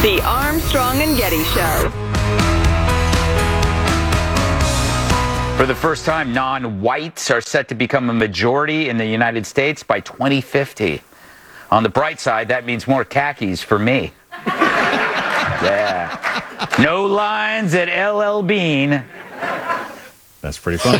The Armstrong and Getty Show. For the first time, non-whites are set to become a majority in the United States by 2050. On the bright side, that means more khakis for me. Yeah. No lines at LL Bean. That's pretty funny.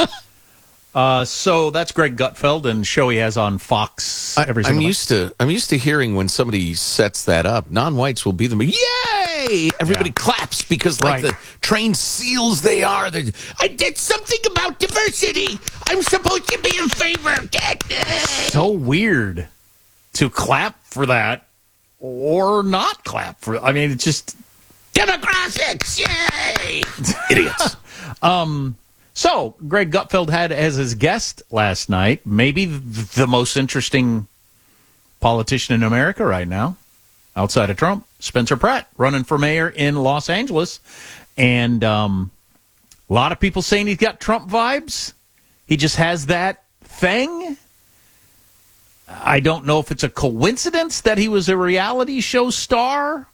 So that's Greg Gutfeld and show he has on Fox every single night. I'm used to hearing when somebody sets that up, non-whites will be the yay! Everybody claps because the trained seals they are. I did something about diversity. I'm supposed to be in favor. So weird to clap for that or not clap for. I mean, it's just demographics. Yay! Idiots. So, Greg Gutfeld had as his guest last night, maybe the most interesting politician in America right now, outside of Trump, Spencer Pratt, running for mayor in Los Angeles. And a lot of people saying he's got Trump vibes. He just has that thing. I don't know if it's a coincidence that he was a reality show star,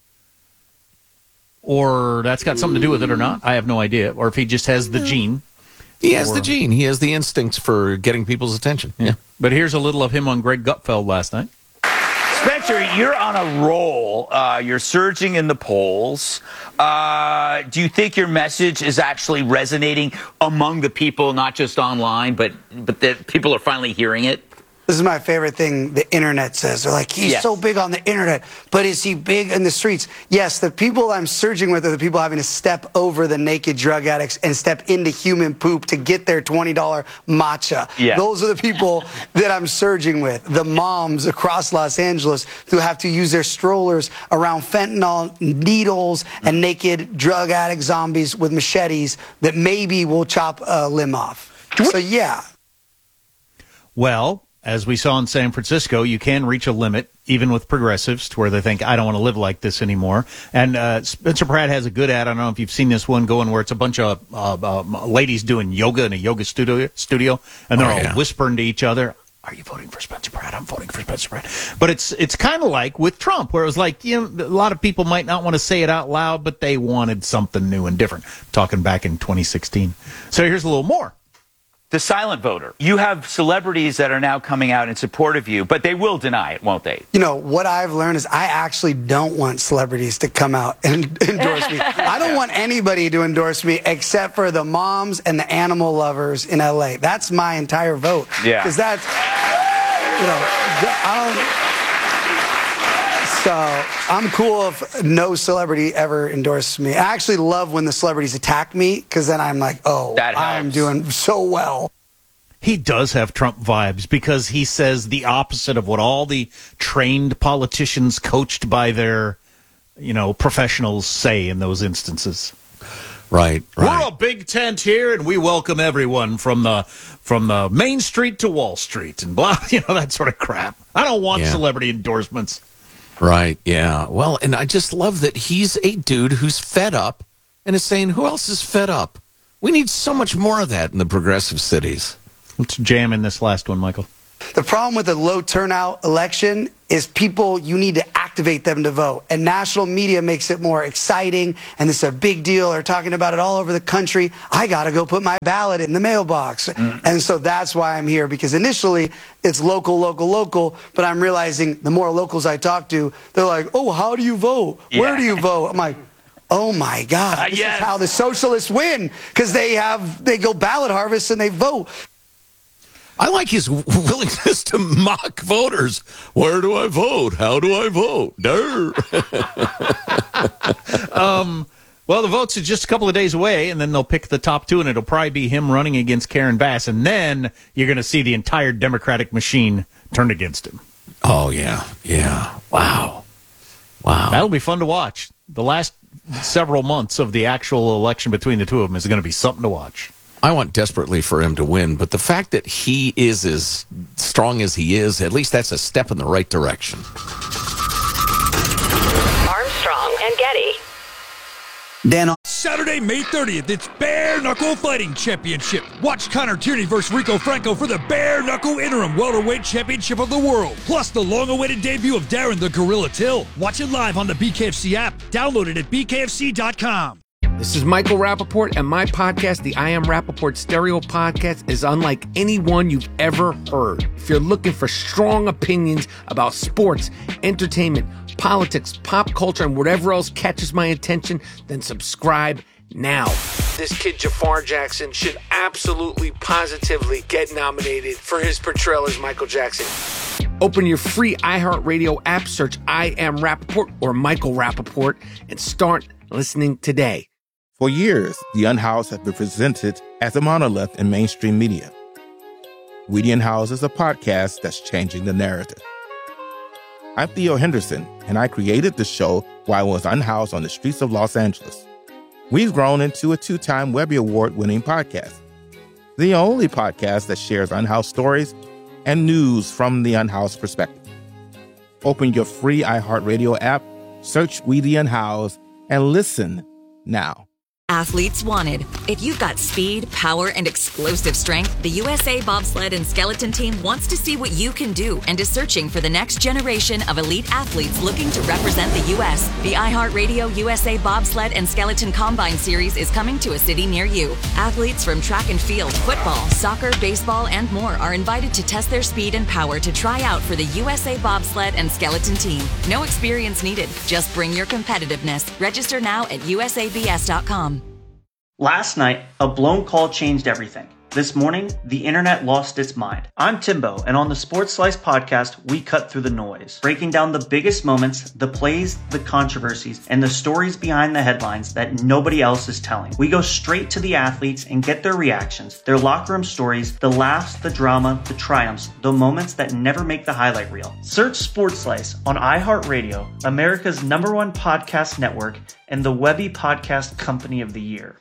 or that's got something to do with it or not. I have no idea. Or if he just has the gene. He has the gene. He has the instincts for getting people's attention. Yeah. But here's a little of him on Greg Gutfeld last night. Spencer, you're on a roll. You're surging in the polls. Do you think your message is actually resonating among the people, not just online, but that people are finally hearing it? This is my favorite thing the internet says. They're like, he's so big on the internet, but is he big in the streets? Yes, the people I'm surging with are the people having to step over the naked drug addicts and step into human poop to get their $20 matcha. Yeah. Those are the people that I'm surging with. The moms across Los Angeles who have to use their strollers around fentanyl needles and naked drug addict zombies with machetes that maybe will chop a limb off. So, yeah. Well, as we saw in San Francisco, you can reach a limit, even with progressives, to where they think, I don't want to live like this anymore. And Spencer Pratt has a good ad. I don't know if you've seen this one going where it's a bunch of ladies doing yoga in a yoga studio, and they're all whispering to each other, are you voting for Spencer Pratt? I'm voting for Spencer Pratt. But it's kind of like with Trump, where it was like, a lot of people might not want to say it out loud, but they wanted something new and different. Talking back in 2016. So here's a little more. The silent voter. You have celebrities that are now coming out in support of you, but they will deny it, won't they? You know, what I've learned is I actually don't want celebrities to come out and endorse me. I don't want anybody to endorse me except for the moms and the animal lovers in L.A. That's my entire vote. Yeah. Because that's, So I'm cool if no celebrity ever endorses me. I actually love when the celebrities attack me because then I'm like, I'm doing so well. He does have Trump vibes because he says the opposite of what all the trained politicians coached by their, professionals say in those instances. Right. We're a big tent here, and we welcome everyone from the Main Street to Wall Street and blah, that sort of crap. I don't want celebrity endorsements. Right, yeah. Well, and I just love that he's a dude who's fed up and is saying, who else is fed up? We need so much more of that in the progressive cities. Let's jam in this last one, Michael. The problem with a low turnout election is people, you need to activate them to vote. And national media makes it more exciting, and it's a big deal. They're talking about it all over the country. I got to go put my ballot in the mailbox. And so that's why I'm here, because initially it's local, but I'm realizing the more locals I talk to, they're like, oh, how do you vote? Yeah. Where do you vote? I'm like, oh my God, this is how the socialists win, because they go ballot harvest and they vote. I like his willingness to mock voters. Where do I vote? How do I vote? Well, the votes are just a couple of days away, and then they'll pick the top two, and it'll probably be him running against Karen Bass, and then you're going to see the entire Democratic machine turned against him. Oh, yeah. Wow. That'll be fun to watch. The last several months of the actual election between the two of them is going to be something to watch. I want desperately for him to win, but the fact that he is as strong as he is, at least that's a step in the right direction. Armstrong and Getty. Dan. Saturday, May 30th, it's Bare Knuckle Fighting Championship. Watch Connor Tierney versus Rico Franco for the Bare Knuckle Interim Welterweight Championship of the World. Plus the long-awaited debut of Darren the Gorilla Till. Watch it live on the BKFC app. Download it at bkfc.com. This is Michael Rappaport, and my podcast, the I Am Rappaport Stereo Podcast, is unlike any one you've ever heard. If you're looking for strong opinions about sports, entertainment, politics, pop culture, and whatever else catches my attention, then subscribe now. This kid Jafar Jackson should absolutely, positively get nominated for his portrayal as Michael Jackson. Open your free iHeartRadio app, search I Am Rappaport or Michael Rappaport, and start listening today. For years, The Unhoused have been presented as a monolith in mainstream media. We the Unhoused is a podcast that's changing the narrative. I'm Theo Henderson, and I created the show while I was unhoused on the streets of Los Angeles. We've grown into a 2-time Webby Award-winning podcast, the only podcast that shares unhoused stories and news from the unhoused perspective. Open your free iHeartRadio app, search We the Unhoused, and listen now. Athletes wanted. If you've got speed, power, and explosive strength, the USA Bobsled and Skeleton Team wants to see what you can do and is searching for the next generation of elite athletes looking to represent the U.S. The iHeartRadio USA Bobsled and Skeleton Combine Series is coming to a city near you. Athletes from track and field, football, soccer, baseball, and more are invited to test their speed and power to try out for the USA Bobsled and Skeleton Team. No experience needed. Just bring your competitiveness. Register now at usabs.com. Last night, a blown call changed everything. This morning, the internet lost its mind. I'm Timbo, and on the Sports Slice podcast, we cut through the noise, breaking down the biggest moments, the plays, the controversies, and the stories behind the headlines that nobody else is telling. We go straight to the athletes and get their reactions, their locker room stories, the laughs, the drama, the triumphs, the moments that never make the highlight reel. Search Sports Slice on iHeartRadio, America's #1 podcast network, and the Webby Podcast Company of the Year.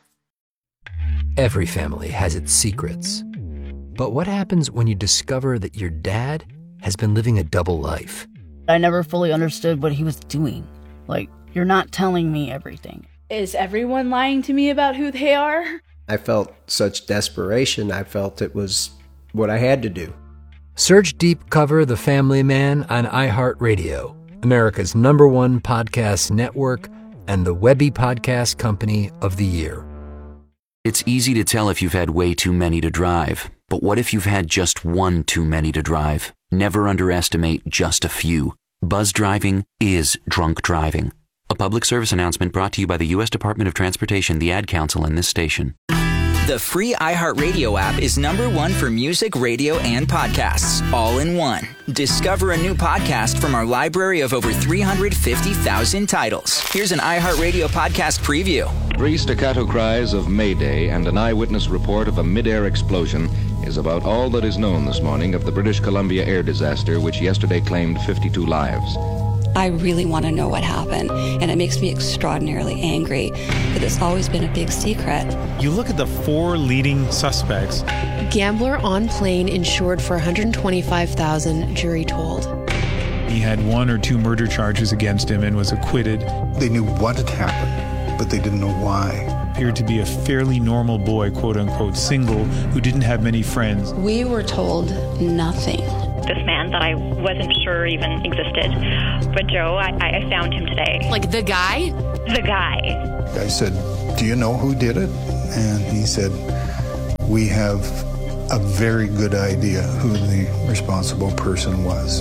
Every family has its secrets. But what happens when you discover that your dad has been living a double life? I never fully understood what he was doing. Like, you're not telling me everything. Is everyone lying to me about who they are? I felt such desperation. I felt it was what I had to do. Search Deep Cover The Family Man on iHeartRadio, America's #1 podcast network, and the Webby Podcast Company of the Year. It's easy to tell if you've had way too many to drive, but what if you've had just one too many to drive? Never underestimate just a few. Buzz driving is drunk driving. A public service announcement brought to you by the U.S. Department of Transportation, the Ad Council, and this station. The free iHeartRadio app is #1 for music, radio, and podcasts, all in one. Discover a new podcast from our library of over 350,000 titles. Here's an iHeartRadio podcast preview. 3 staccato cries of Mayday and an eyewitness report of a mid-air explosion is about all that is known this morning of the British Columbia air disaster, which yesterday claimed 52 lives. I really want to know what happened, and it makes me extraordinarily angry that it's always been a big secret. You look at the 4 leading suspects. Gambler on plane insured for $125,000, jury told. He had 1 or 2 murder charges against him and was acquitted. They knew what had happened, but they didn't know why. Appeared to be a fairly normal boy, quote-unquote, single, who didn't have many friends. We were told nothing. This man that I wasn't sure even existed. But Joe, I found him today. Like the guy? The guy. I said, "Do you know who did it?" And he said, "We have a very good idea who the responsible person was."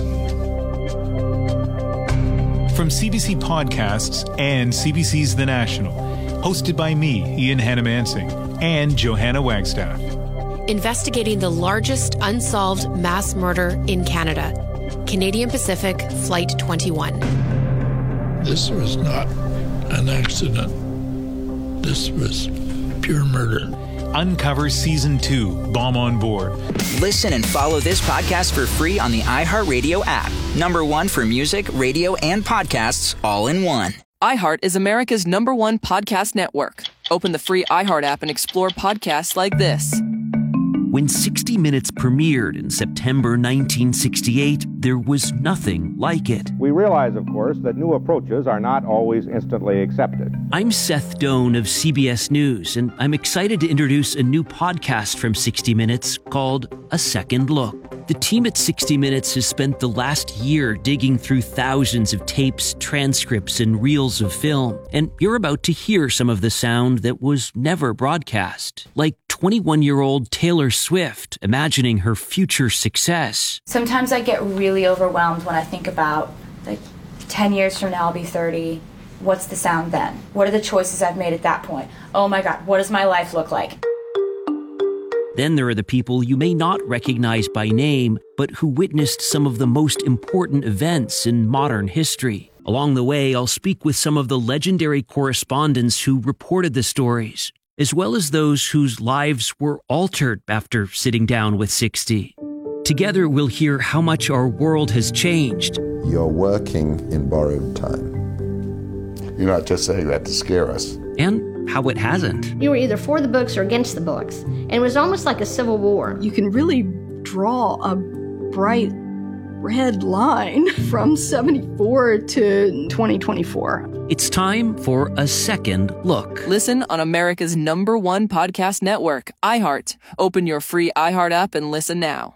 From CBC Podcasts and CBC's The National, hosted by me, Ian Hannamansing, and Johanna Wagstaff. Investigating the largest unsolved mass murder in Canada. Canadian Pacific Flight 21. This was not an accident. This was pure murder. Uncover Season 2, Bomb on Board. Listen and follow this podcast for free on the iHeartRadio app. #1 for music, radio, and podcasts, all in one. iHeart is America's #1 podcast network. Open the free iHeart app and explore podcasts like this. When 60 Minutes premiered in September 1968, there was nothing like it. We realize, of course, that new approaches are not always instantly accepted. I'm Seth Doan of CBS News, and I'm excited to introduce a new podcast from 60 Minutes called A Second Look. The team at 60 Minutes has spent the last year digging through thousands of tapes, transcripts, and reels of film, and you're about to hear some of the sound that was never broadcast, like 21-year-old Taylor Swift imagining her future success. Sometimes I get really overwhelmed when I think about, 10 years from now I'll be 30. What's the sound then? What are the choices I've made at that point? Oh my God, what does my life look like? Then there are the people you may not recognize by name, but who witnessed some of the most important events in modern history. Along the way, I'll speak with some of the legendary correspondents who reported the stories, as well as those whose lives were altered after sitting down with 60. Together, we'll hear how much our world has changed. You're working in borrowed time. You're not just saying that to scare us. And how it hasn't. You were either for the books or against the books. And it was almost like a civil war. You can really draw a bright red line from 74 to 2024. It's time for A Second Look. Listen on America's #1 podcast network, iHeart. Open your free iHeart app and listen now.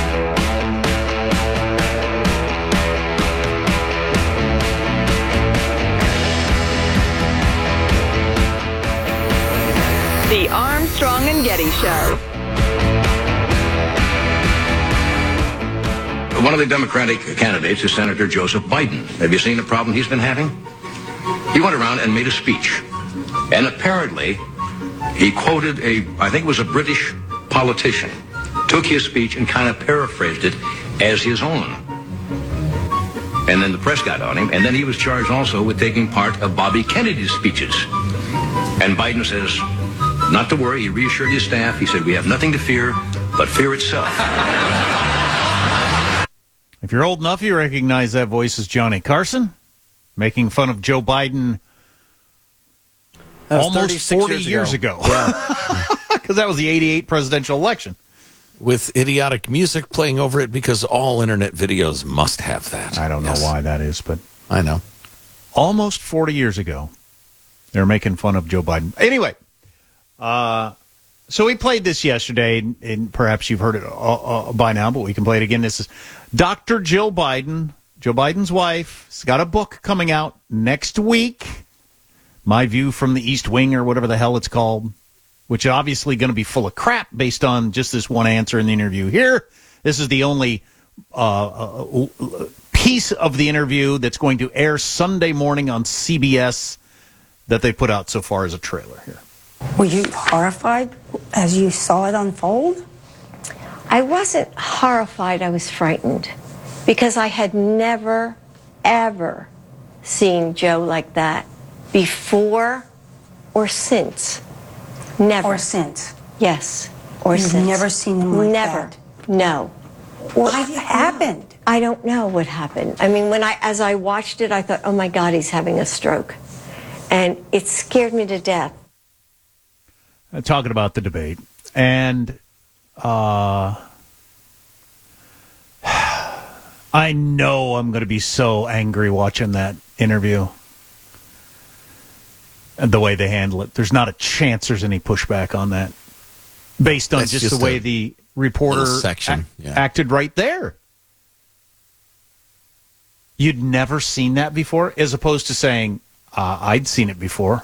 The Armstrong and Getty Show. One of the Democratic candidates is Senator Joseph Biden. Have you seen the problem he's been having? He went around and made a speech. And apparently, he quoted I think it was a British politician, took his speech and kind of paraphrased it as his own. And then the press got on him, and then he was charged also with taking part of Bobby Kennedy's speeches. And Biden says, not to worry, he reassured his staff. He said, we have nothing to fear but fear itself. If you're old enough, you recognize that voice as Johnny Carson, making fun of Joe Biden almost 40 years ago. Yeah. Because that was the 88 presidential election. With idiotic music playing over it, because all internet videos must have that. I don't know why that is, but I know. Almost 40 years ago, they were making fun of Joe Biden. Anyway. So we played this yesterday, and perhaps you've heard it by now, but we can play it again. This is Dr. Jill Biden, Joe Biden's wife. She's got a book coming out next week, My View from the East Wing, or whatever the hell it's called, which is obviously going to be full of crap based on just this one answer in the interview here. This is the only piece of the interview that's going to air Sunday morning on CBS that they put out so far as a trailer here. Were you horrified as you saw it unfold? I wasn't horrified. I was frightened because I had never, ever seen Joe like that before or since. Never. Or since? Yes. Or You've since. Never seen him like never. that? No. What happened? I don't know what happened. I mean, as I watched it, I thought, oh my God, he's having a stroke. And it scared me to death. Talking about the debate, and I know I'm going to be so angry watching that interview and the way they handle it. There's not a chance there's any pushback on that based on just the way the reporter acted right there. You'd never seen that before, as opposed to saying, I'd seen it before.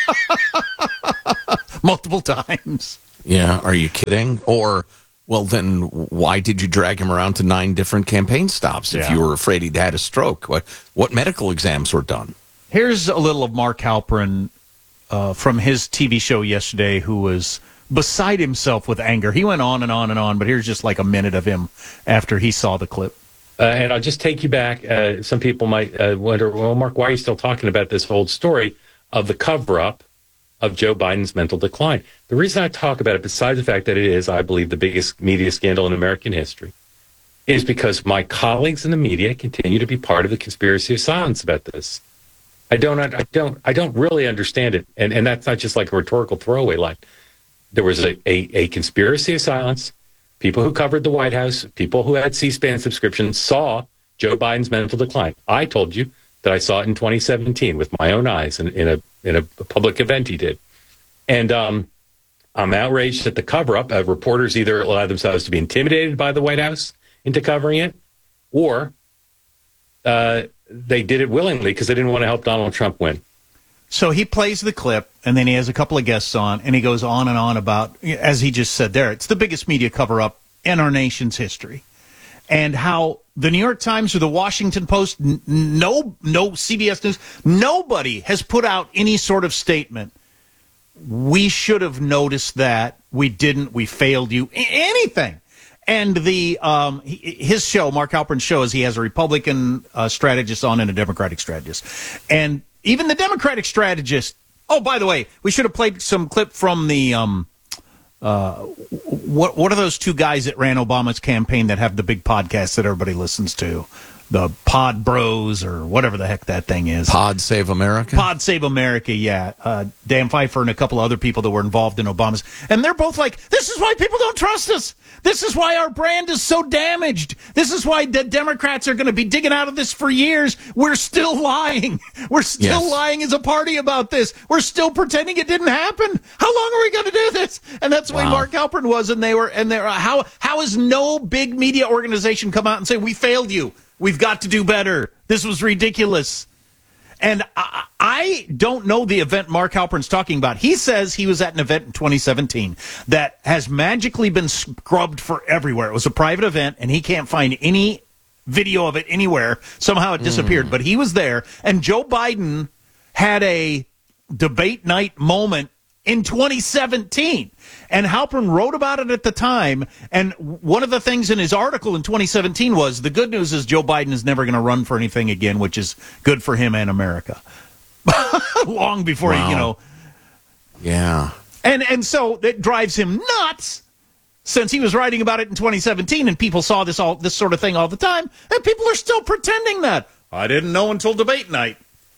Multiple times. Yeah, are you kidding? Or, well, then why did you drag him around to 9 different campaign stops if you were afraid he'd had a stroke? What medical exams were done? Here's a little of Mark Halperin from his TV show yesterday, who was beside himself with anger. He went on and on and on, but here's just like a minute of him after he saw the clip. And I'll just take you back. Some people might wonder, well, Mark, why are you still talking about this old story of the cover-up of Joe Biden's mental decline? The reason I talk about it, besides the fact that it is, I believe, the biggest media scandal in American history, is because my colleagues in the media continue to be part of the conspiracy of silence about this. I don't really understand it, and that's not just like a rhetorical throwaway line. There was a conspiracy of silence. People who covered the White House, people who had C-SPAN subscriptions saw Joe Biden's mental decline. I told you that I saw it in 2017 with my own eyes in a public event he did. And I'm outraged at the cover-up. Reporters either allow themselves to be intimidated by the White House into covering it, or they did it willingly because they didn't want to help Donald Trump win. So he plays the clip, and then he has a couple of guests on, and he goes on and on about, as he just said there, it's the biggest media cover-up in our nation's history. And how the New York Times or the Washington Post, no CBS News, nobody has put out any sort of statement. We should have noticed that. We didn't. We failed you. Anything. And his show, Mark Halpern's show, is he has a Republican strategist on and a Democratic strategist. And even the Democratic strategist, oh, by the way, we should have played some clip from the, what are those two guys that ran Obama's campaign that have the big podcast that everybody listens to? The Pod Bros or whatever the heck that thing is. Pod Save America? Pod Save America, yeah. Dan Pfeiffer and a couple other people that were involved in Obama's. And they're both like, this is why people don't trust us. This is why our brand is so damaged. This is why the Democrats are going to be digging out of this for years. We're still lying. We're still lying as a party about this. We're still pretending it didn't happen. How long are we going to do this? And that's the way Mark Halpern was. And they were how has no big media organization come out and say, we failed you? We've got to do better. This was ridiculous. And I don't know the event Mark Halpern's talking about. He says he was at an event in 2017 that has magically been scrubbed for everywhere. It was a private event, and he can't find any video of it anywhere. Somehow it disappeared. But he was there, and Joe Biden had a debate night moment in 2017. And Halpern wrote about it at the time, and one of the things in his article in 2017 was, the good news is Joe Biden is never going to run for anything again, which is good for him and America. Long before he, Yeah. And so it drives him nuts, since he was writing about it in 2017, and people saw this sort of thing all the time, and people are still pretending that. I didn't know until debate night.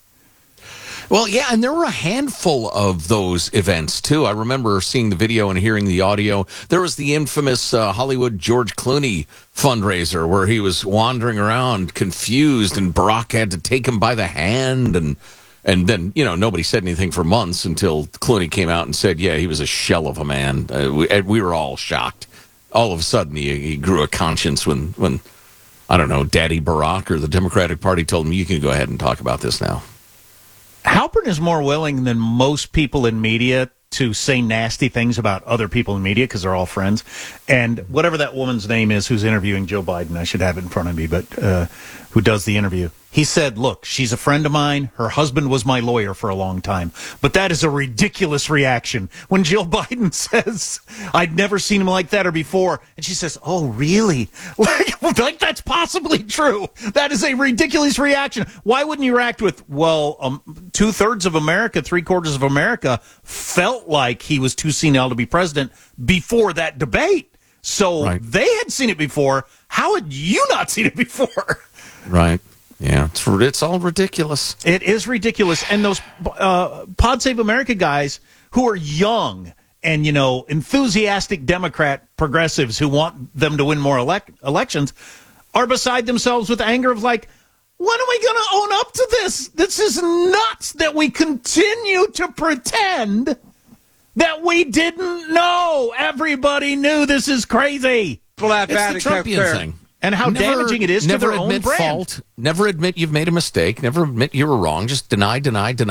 Well, yeah, and there were a handful of those events, too. I remember seeing the video and hearing the audio. There was the infamous Hollywood George Clooney fundraiser where he was wandering around confused, and Barack had to take him by the hand. And then, nobody said anything for months until Clooney came out and said, yeah, he was a shell of a man. We were all shocked. All of a sudden, he grew a conscience when, I don't know, Daddy Barack or the Democratic Party told him, you can go ahead and talk about this now. Halpern is more willing than most people in media to say nasty things about other people in media because they're all friends. And whatever that woman's name is who's interviewing Joe Biden, I should have it in front of me, but who does the interview, he said, look, she's a friend of mine. Her husband was my lawyer for a long time. But that is a ridiculous reaction when Jill Biden says, I'd never seen him like that or before. And she says, oh, really? Like that's possibly true. That is a ridiculous reaction. Why wouldn't you react with, well, 2/3 of America, 3/4 of America felt like he was too senile to be president before that debate. So they had seen it before. How had you not seen it before? Right. Yeah, it's all ridiculous. It is ridiculous. And those Pod Save America guys who are young and, enthusiastic Democrat progressives who want them to win more elections are beside themselves with anger of like, when are we going to own up to this? This is nuts that we continue to pretend that we didn't know. Everybody knew this is crazy. It's the Trumpian thing. And how damaging it is to their own brand. Never admit fault. Never admit you've made a mistake. Never admit you were wrong. Just deny.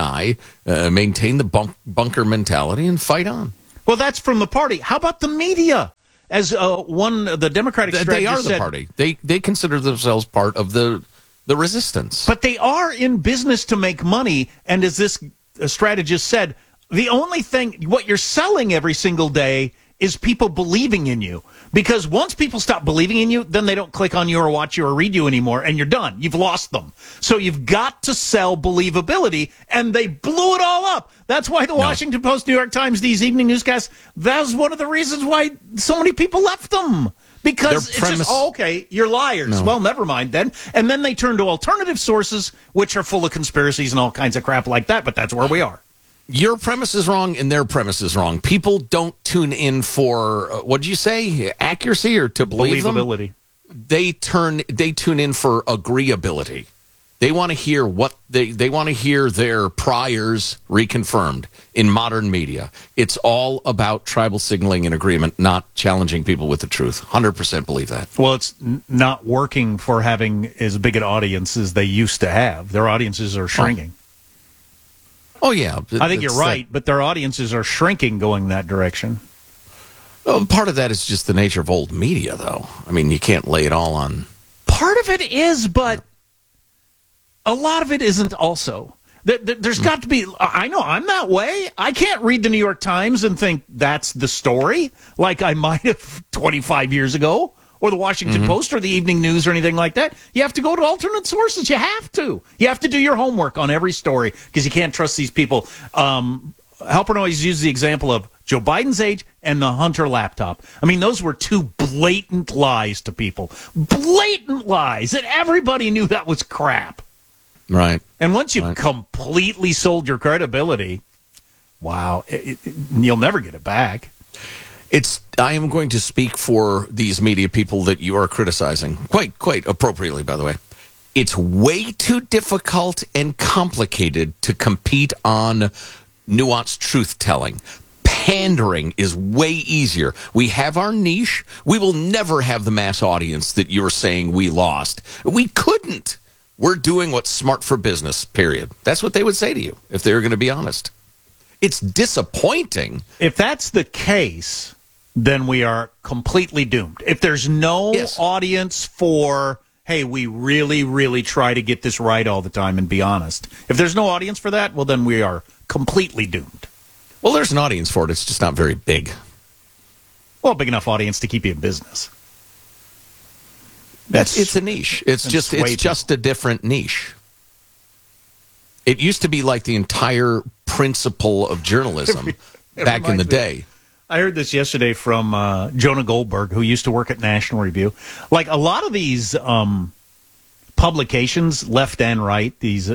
Maintain the bunker mentality and fight on. Well, that's from the party. How about the media? As the Democratic strategist they are the said, party. They consider themselves part of the resistance. But they are in business to make money. And as this strategist said, the only thing, what you're selling every single day is people believing in you. Because once people stop believing in you, then they don't click on you or watch you or read you anymore, and you're done. You've lost them. So you've got to sell believability, and they blew it all up. That's why the Washington Post, New York Times, these evening newscasts, that's one of the reasons why so many people left them. Because it's just, okay, you're liars. No. Well, never mind then. And then they turn to alternative sources, which are full of conspiracies and all kinds of crap like that, but that's where we are. Your premise is wrong and their premise is wrong. People don't tune in for, what'd you say, accuracy or to believe believability. Them? They tune in for agreeability. They want to hear what they want to hear their priors reconfirmed in modern media. It's all about tribal signaling and agreement, not challenging people with the truth. 100% believe that. Well, it's not working for having as big an audience as they used to have. Their audiences are shrinking. Oh yeah. I think you're right, but their audiences are shrinking going that direction. Well, part of that is just the nature of old media, though. I mean, you can't lay it all on. Part of it is, but a lot of it isn't also. There's got to be, I know, I'm that way. I can't read the New York Times and think that's the story, like I might have 25 years ago, or the Washington Post or the Evening News or anything like that. You have to go to alternate sources. You have to. You have to do your homework on every story, because you can't trust these people. Halpern always used the example of Joe Biden's age and the Hunter laptop. I mean, those were two blatant lies to people. Blatant lies that everybody knew that was crap. Right. And once you've completely sold your credibility, wow, you'll never get it back. I am going to speak for these media people that you are criticizing, quite appropriately, by the way. It's way too difficult and complicated to compete on nuanced truth-telling. Pandering is way easier. We have our niche. We will never have the mass audience that you're saying we lost. We couldn't. We're doing what's smart for business, period. That's what they would say to you if they were going to be honest. It's disappointing. If that's the case, then we are completely doomed. If there's no audience for, hey, we really, really try to get this right all the time and be honest. If there's no audience for that, well, then we are completely doomed. Well, there's an audience for it. It's just not very big. Well, big enough audience to keep you in business. It's a niche. It's just a different niche. It used to be like the entire principle of journalism back in the day. I heard this yesterday from Jonah Goldberg, who used to work at National Review. Like a lot of these publications, left and right, these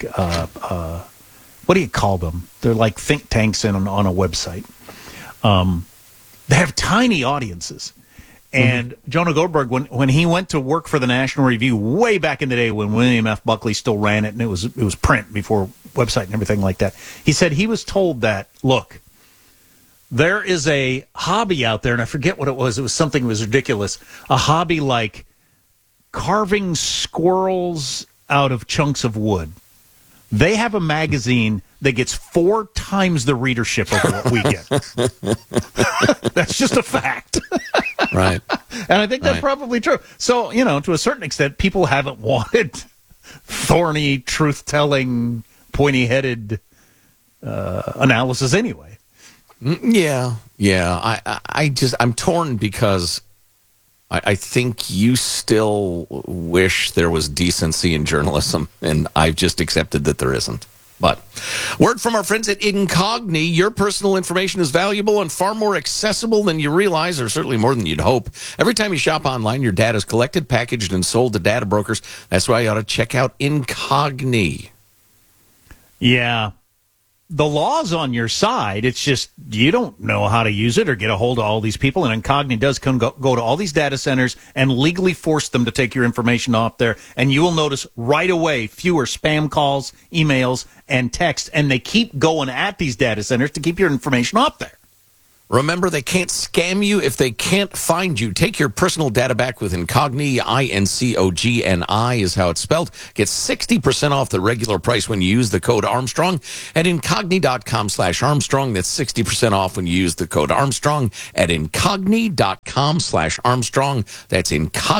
what do you call them? They're like think tanks on a website. They have tiny audiences. And Jonah Goldberg, when he went to work for the National Review way back in the day when William F. Buckley still ran it, and it was print before website and everything like that, he said he was told that, look, there is a hobby out there, and I forget what it was. It was something that was ridiculous. A hobby like carving squirrels out of chunks of wood. They have a magazine that gets 4 times the readership of what we get. That's just a fact. Right. And I think that's probably true. So, to a certain extent, people haven't wanted thorny, truth-telling, pointy-headed analysis anyway. Yeah. I'm torn because I think you still wish there was decency in journalism, and I've just accepted that there isn't. But word from our friends at Incogni, your personal information is valuable and far more accessible than you realize, or certainly more than you'd hope. Every time you shop online, your data is collected, packaged, and sold to data brokers. That's why you ought to check out Incogni. Yeah. The law's on your side. It's just you don't know how to use it or get a hold of all these people. And Incogni does go to all these data centers and legally force them to take your information off there. And you will notice right away fewer spam calls, emails, and texts. And they keep going at these data centers to keep your information off there. Remember, they can't scam you if they can't find you. Take your personal data back with Incogni. Incogni is how it's spelled. Get 60% off the regular price when you use the code Armstrong at Incogni.com/Armstrong. That's 60% off when you use the code Armstrong at Incogni.com/Armstrong. That's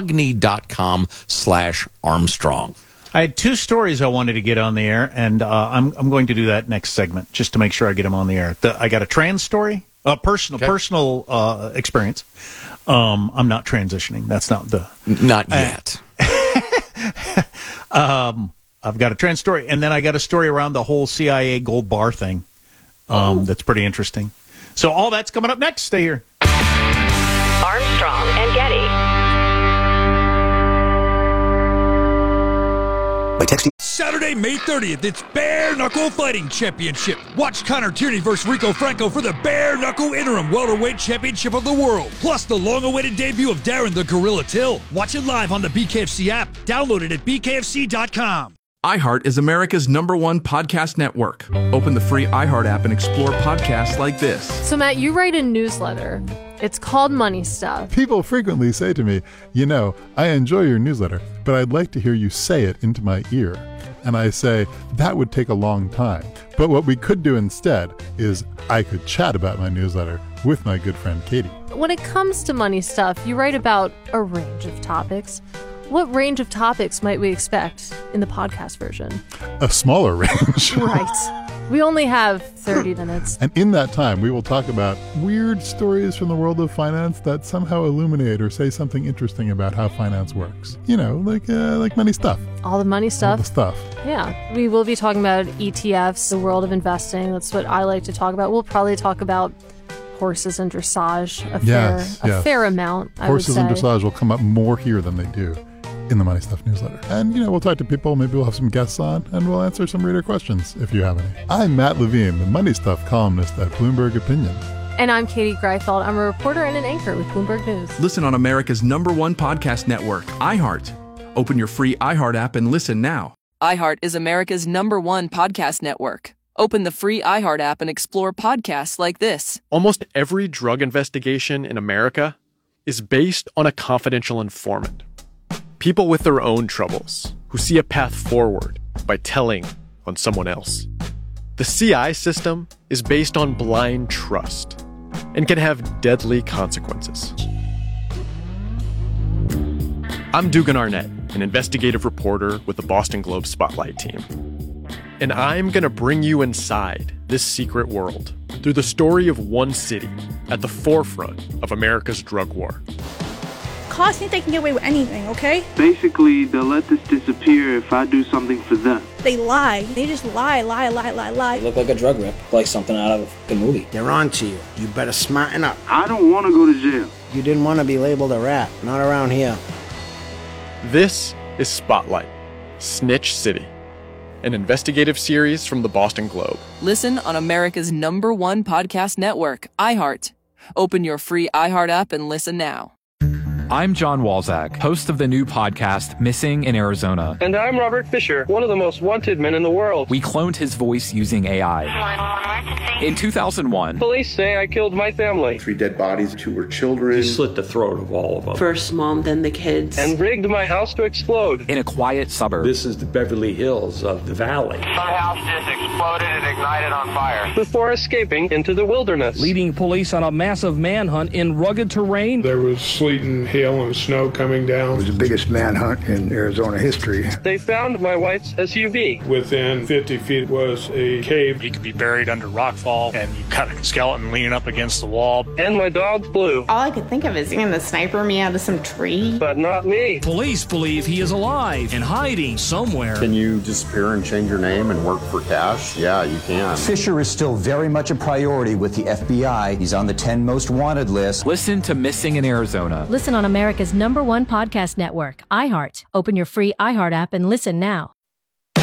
Incogni.com/Armstrong. I had 2 stories I wanted to get on the air, and I'm going to do that next segment just to make sure I get them on the air. I got a trans story. Personal experience. I'm not transitioning. That's not not yet. I've got a trans story, and then I got a story around the whole CIA gold bar thing. That's pretty interesting. So all that's coming up next. Stay here. Armstrong and Getty. Saturday, May 30th, it's Bare Knuckle Fighting Championship. Watch Connor Tierney versus Rico Franco for the Bare Knuckle Interim Welterweight Championship of the World. Plus the long-awaited debut of Darren the Gorilla Till. Watch it live on the BKFC app. Download it at BKFC.com. iHeart is America's #1 podcast network. Open the free iHeart app and explore podcasts like this. So, Matt, you write a newsletter. It's called Money Stuff. People frequently say to me, I enjoy your newsletter, but I'd like to hear you say it into my ear. And I say, that would take a long time. But what we could do instead is I could chat about my newsletter with my good friend Katie. When it comes to Money Stuff, you write about a range of topics. What range of topics might we expect in the podcast version? A smaller range. Right. We only have 30 minutes. And in that time, we will talk about weird stories from the world of finance that somehow illuminate or say something interesting about how finance works. Like money stuff. All the money stuff. All the stuff. Yeah. We will be talking about ETFs, the world of investing. That's what I like to talk about. We'll probably talk about horses and dressage a fair amount, I would say. Horses and dressage will come up more here than they do in the Money Stuff newsletter. And, we'll talk to people, maybe we'll have some guests on, and we'll answer some reader questions if you have any. I'm Matt Levine, the Money Stuff columnist at Bloomberg Opinion. And I'm Katie Greifeld. I'm a reporter and an anchor with Bloomberg News. Listen on America's #1 podcast network, iHeart. Open your free iHeart app and listen now. iHeart is America's #1 podcast network. Open the free iHeart app and explore podcasts like this. Almost every drug investigation in America is based on a confidential informant. People with their own troubles who see a path forward by telling on someone else. The CI system is based on blind trust and can have deadly consequences. I'm Dugan Arnett, an investigative reporter with the Boston Globe Spotlight team. And I'm going to bring you inside this secret world through the story of one city at the forefront of America's drug war. Cops think they can get away with anything, okay? Basically, they'll let this disappear if I do something for them. They lie. They just lie. You look like a drug rip, like something out of a movie. They're on to you. You better smarten up. I don't want to go to jail. You didn't want to be labeled a rat. Not around here. This is Spotlight, Snitch City, an investigative series from the Boston Globe. Listen on America's #1 podcast network, iHeart. Open your free iHeart app and listen now. I'm John Walzak, host of the new podcast, Missing in Arizona. And I'm Robert Fisher, one of the most wanted men in the world. We cloned his voice using AI. In 2001, police say I killed my family. 3 dead bodies, 2 were children. He slit the throat of all of them. First mom, then the kids. And rigged my house to explode. In a quiet suburb. This is the Beverly Hills of the valley. Some house just exploded and ignited on fire. Before escaping into the wilderness. Leading police on a massive manhunt in rugged terrain. There was sleet and hail and snow coming down. It was the biggest manhunt in Arizona history. They found my wife's SUV. Within 50 feet was a cave. He could be buried under rockfall, and you got a skeleton leaning up against the wall. And my dog Blue. All I could think of is seeing the sniper me out of some tree. But not me. Police believe he is alive and hiding somewhere. Can you disappear and change your name and work for cash? Yeah, you can. Fisher is still very much a priority with the FBI. He's on the 10 most wanted list. Listen to Missing in Arizona. Listen on America's #1 podcast network, iHeart. Open your free iHeart app and listen now.